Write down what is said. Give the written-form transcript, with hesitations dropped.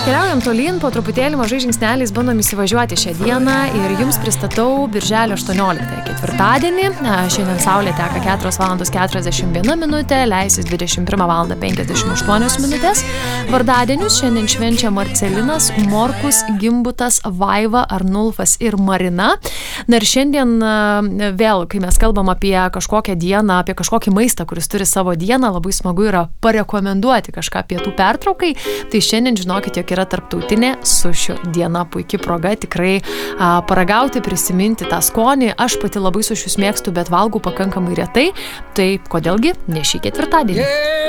Keliaujam tolyn, po truputėlį mažai žingsneliais bandom įsivažiuoti šią dieną ir jums pristatau birželio 18 ketvirtadienį. Šiandien saulė teka 4:41, leisis 21:58. Vardadienius šiandien švenčia Marcelinas, Morkus, Gimbutas, Vaiva, Arnulfas ir Marina. Na ir šiandien vėl, kai mes kalbam apie kažkokią dieną, apie kažkokį maistą, kuris turi savo dieną, labai smagu yra parekomenduoti kažką pietų pertraukai. Tai šiandien žinokit, jog yra tarptautinė sušių diena, puikia proga tikrai paragauti, prisiminti tą skonį. Aš pati labai sušius mėgstu, bet valgau pakankamai retai. Tai kodėlgi ne šį ketvirtadienį?